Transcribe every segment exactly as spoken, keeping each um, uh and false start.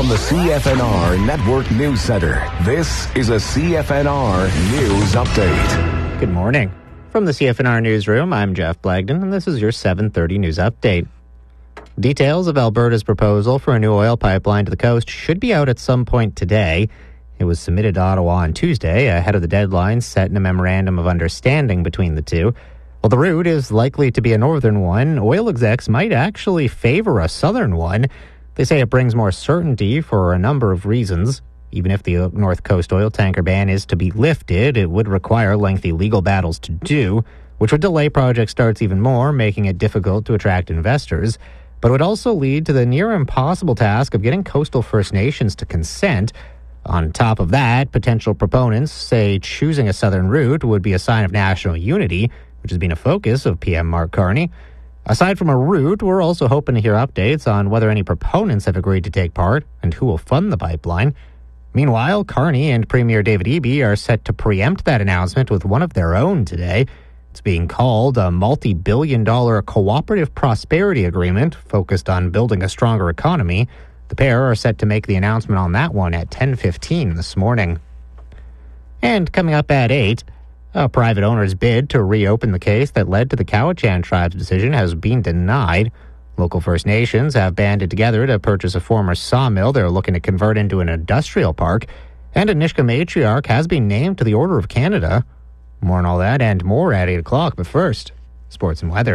From the C F N R Network News Center, this is a C F N R News Update. Good morning. From the C F N R Newsroom, I'm Jeff Blagden, and this is your seven thirty News Update. Details of Alberta's proposal for a new oil pipeline to the coast should be out at some point today. It was submitted to Ottawa on Tuesday, ahead of the deadline set in a memorandum of understanding between the two. While the route is likely to be a northern one, oil execs might actually favor a southern one. They say it brings more certainty for a number of reasons. Even if the North Coast oil tanker ban is to be lifted, it would require lengthy legal battles to do, which would delay project starts even more, making it difficult to attract investors. But it would also lead to the near impossible task of getting coastal First Nations to consent. On top of that, potential proponents say choosing a southern route would be a sign of national unity, which has been a focus of P M Mark Carney. Aside from a route, we're also hoping to hear updates on whether any proponents have agreed to take part and who will fund the pipeline. Meanwhile, Carney and Premier David Eby are set to preempt that announcement with one of their own today. It's being called a multi-billion dollar cooperative prosperity agreement focused on building a stronger economy. The pair are set to make the announcement on that one at ten fifteen this morning. And coming up at eight, a private owner's bid to reopen the case that led to the Cowichan tribe's decision has been denied. Local First Nations have banded together to purchase a former sawmill they're looking to convert into an industrial park, and a Nisga'a matriarch has been named to the Order of Canada. More on all that and more at eight o'clock, but first, sports and weather.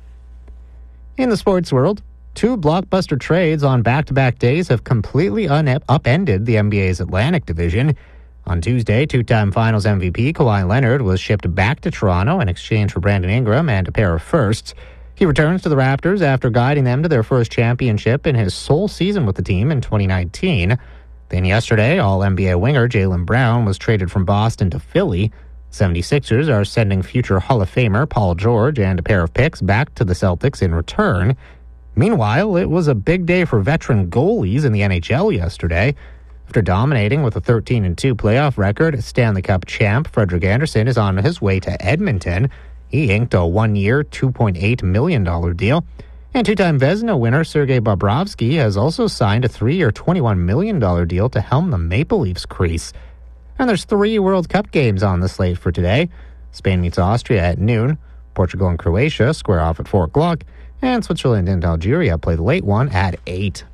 In the sports world, two blockbuster trades on back-to-back days have completely un- upended the N B A's Atlantic Division. On Tuesday, two-time Finals M V P Kawhi Leonard was shipped back to Toronto in exchange for Brandon Ingram and a pair of firsts. He returns to the Raptors after guiding them to their first championship in his sole season with the team in twenty nineteen. Then yesterday, All-N B A winger Jaylen Brown was traded from Boston to Philly. seventy-sixers are sending future Hall of Famer Paul George and a pair of picks back to the Celtics in return. Meanwhile, it was a big day for veteran goalies in the N H L yesterday. After dominating with a thirteen and two playoff record, Stanley Cup champ Frederik Andersen is on his way to Edmonton. He inked a one-year, two point eight million dollars deal. And two-time Vezina winner Sergei Bobrovsky has also signed a three-year, twenty-one million dollars deal to helm the Maple Leafs crease. And there's three World Cup games on the slate for today. Spain meets Austria at noon. Portugal and Croatia square off at four o'clock. And Switzerland and Algeria play the late one at eight.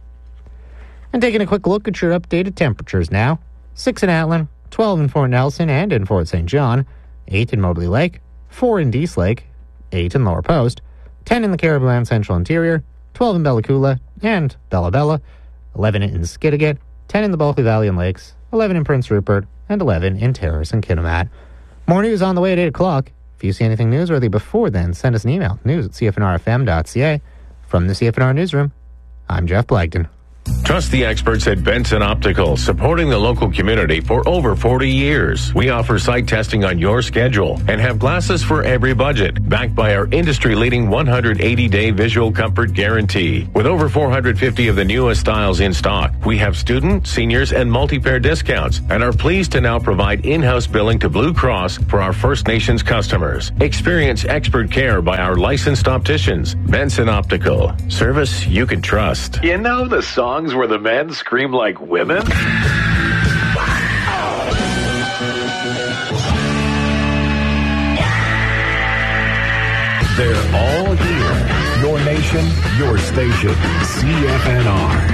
And taking a quick look at your updated temperatures now. six in Atlin, twelve in Fort Nelson and in Fort Saint John, eight in Mobley Lake, four in Dease Lake, eight in Lower Post, ten in the Caribou Land Central Interior, twelve in Bella Coola and Bella Bella, eleven in Skidegate, ten in the Bulkley Valley and Lakes, eleven in Prince Rupert, and eleven in Terrace and Kitimat. More news on the way at eight o'clock. If you see anything newsworthy before then, send us an email, news at c f n r f m dot c a. From the C F N R Newsroom, I'm Jeff Blagden. Trust the experts at Benson Optical, supporting the local community for over forty years. We offer sight testing on your schedule and have glasses for every budget, backed by our industry-leading one hundred eighty day visual comfort guarantee. With over four hundred fifty of the newest styles in stock, we have student, seniors, and multi-pair discounts and are pleased to now provide in-house billing to Blue Cross for our First Nations customers. Experience expert care by our licensed opticians. Benson Optical. Service you can trust. You know the song Songs where the men scream like women? They're all here. Your nation, your station, C F N R.